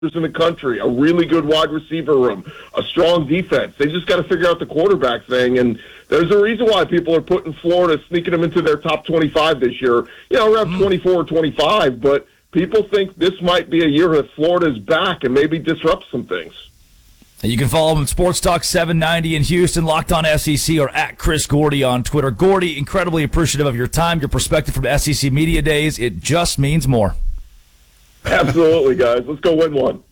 in the country, a really good wide receiver room, a strong defense. They just got to figure out the quarterback thing, and there's a reason why people are putting Florida, sneaking them into their top 25 this year, around 24 or 25, but people think this might be a year that Florida's back and maybe disrupt some things. You can follow him at Sports Talk 790 in Houston, Locked On SEC, or at Chris Gordy on Twitter. Gordy, incredibly appreciative of your time, your perspective from SEC Media Days. It just means more. Absolutely, guys. Let's go win one.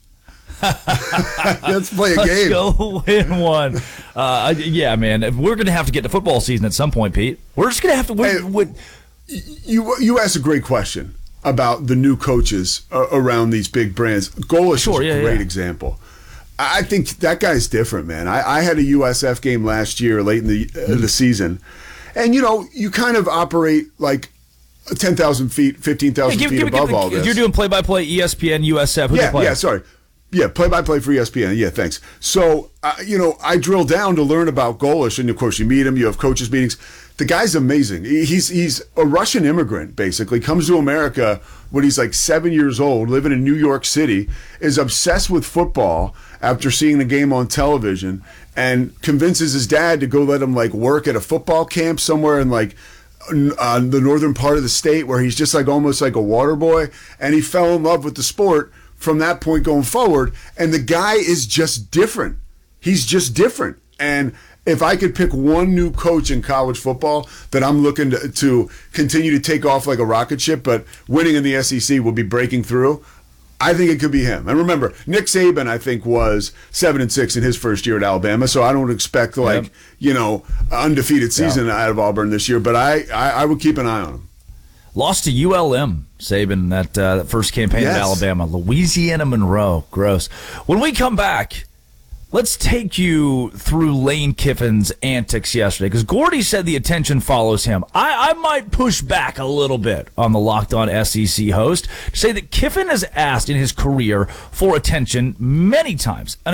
Let's play a game. Let's go win one. Yeah, man. We're going to have to get to football season at some point, Pete. We're just going to have to win. You asked a great question about the new coaches around these big brands. Golesh is a great example. I think that guy's different, man. I had a USF game last year, late in the season. And, you kind of operate like 10,000 feet, 15,000 feet above all this. You're doing play-by-play, ESPN, USF. Sorry. Yeah, play-by-play for ESPN. Yeah, thanks. So, I drill down to learn about Golesh, and of course you meet him, you have coaches meetings. The guy's amazing. He's a Russian immigrant, basically, comes to America when he's like 7 years old, living in New York City, is obsessed with football after seeing the game on television, and convinces his dad to go let him work at a football camp somewhere in the northern part of the state where he's just almost like a water boy, and he fell in love with the sport from that point going forward. And the guy is just different. He's just different. And if I could pick one new coach in college football that I'm looking to continue to take off like a rocket ship, but winning in the SEC will be breaking through, I think it could be him. And remember, Nick Saban, I think, was 7-6 in his first year at Alabama, so I don't expect undefeated season out of Auburn this year. But I would keep an eye on him. Lost to ULM, Saban, that first campaign at Alabama. Louisiana Monroe. Gross. When we come back, let's take you through Lane Kiffin's antics yesterday, because Gordy said the attention follows him. I might push back a little bit on the Locked On SEC host to say that Kiffin has asked in his career for attention many times, and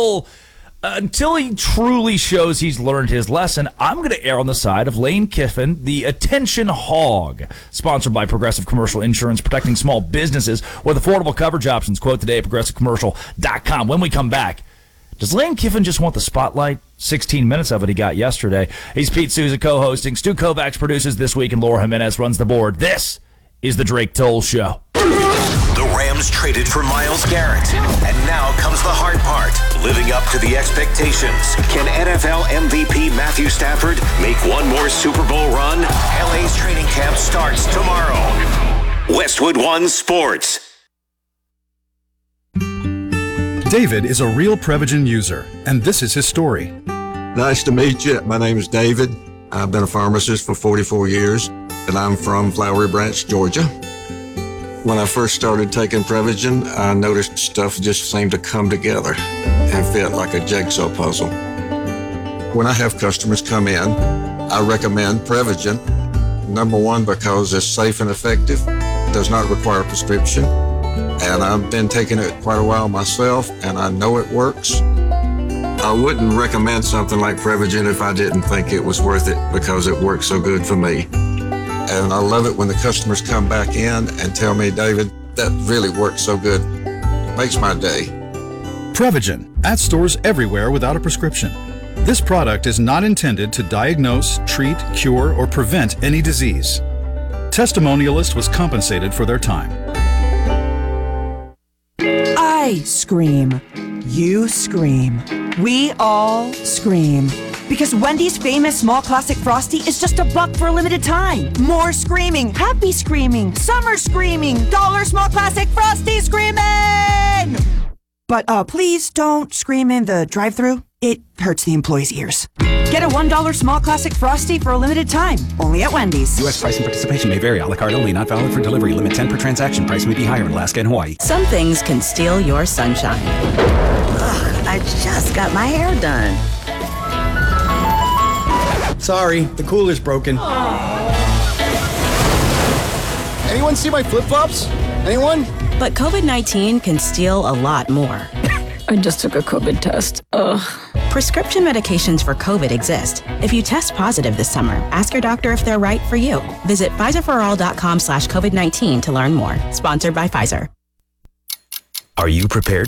until he truly shows he's learned his lesson, I'm going to err on the side of Lane Kiffin, the attention hog. Sponsored by Progressive Commercial Insurance, protecting small businesses with affordable coverage options. Quote today at progressivecommercial.com. When we come back, does Lane Kiffin just want the spotlight? 16 minutes of it he got yesterday. He's Pete Souza co-hosting. Stu Kovacs produces This Week, and Laura Jimenez runs the board. This is the Drake Toll Show. The Rams traded for Myles Garrett, and now comes the hard part. Living up to the expectations. Can NFL MVP Matthew Stafford make one more Super Bowl run? LA's training camp starts tomorrow. Westwood One Sports. David is a real Prevagen user, and this is his story. Nice to meet you. My name is David. I've been a pharmacist for 44 years, and I'm from Flowery Branch, Georgia. When I first started taking Prevagen, I noticed stuff just seemed to come together and fit like a jigsaw puzzle. When I have customers come in, I recommend Prevagen. Number one, because it's safe and effective, does not require a prescription. And I've been taking it quite a while myself, and I know it works. I wouldn't recommend something like Prevagen if I didn't think it was worth it, because it works so good for me. And I love it when the customers come back in and tell me, David, that really works so good. It makes my day. Prevagen, at stores everywhere without a prescription. This product is not intended to diagnose, treat, cure, or prevent any disease. Testimonialist was compensated for their time. I scream. You scream. We all scream. Because Wendy's famous small classic Frosty is just $1 for a limited time. More screaming, happy screaming, summer screaming, $1 small classic Frosty screaming! But please don't scream in the drive-thru. It hurts the employees' ears. Get a $1 small classic Frosty for a limited time, only at Wendy's. U.S. price and participation may vary. A la carte only, not valid for delivery. Limit 10 per transaction. Price may be higher in Alaska and Hawaii. Some things can steal your sunshine. Ugh, I just got my hair done. Sorry, the cooler's broken. Anyone see my flip-flops? Anyone? But COVID-19 can steal a lot more. I just took a COVID test. Ugh. Prescription medications for COVID exist. If you test positive this summer, ask your doctor if they're right for you. Visit PfizerForAll.com/COVID-19 to learn more. Sponsored by Pfizer. Are you prepared